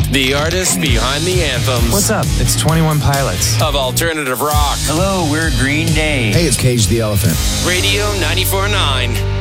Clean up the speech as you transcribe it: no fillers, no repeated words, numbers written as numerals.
The artists behind the anthems. What's up? It's 21 Pilots. Of alternative rock. Hello, we're Green Day. Hey, it's Cage the Elephant. Radio 94.9.